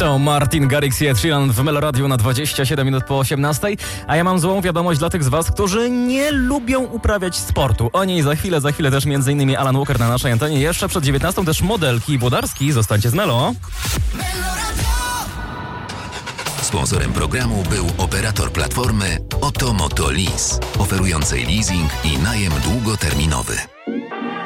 To Martin Garrix i Ed Sheeran w Meloradiu na 27 minut po 18. A ja mam złą wiadomość dla tych z was, którzy nie lubią uprawiać sportu. O niej za chwilę też m.in. Alan Walker na naszej antenie. Jeszcze przed 19 też Modelki i Włodarski. Zostańcie z Melo. Sponsorem programu był operator platformy Oto Moto Lease, oferującej leasing i najem długoterminowy.